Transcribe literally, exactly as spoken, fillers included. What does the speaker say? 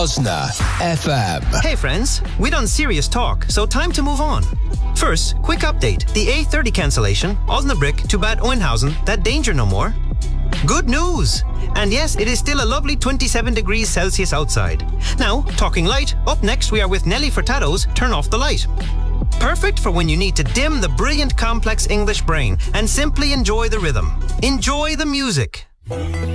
Osna F M. Hey friends, we done serious talk, so time to move on. First, quick update. The A thirty cancellation, Osnabrück to Bad Oeynhausen, that danger no more. Good news! And yes, it is still a lovely twenty-seven degrees Celsius outside. Now, talking light, up next we are with Nelly Furtado's Turn Off the Light. Perfect for when you need to dim the brilliant complex English brain and simply enjoy the rhythm. Enjoy the music.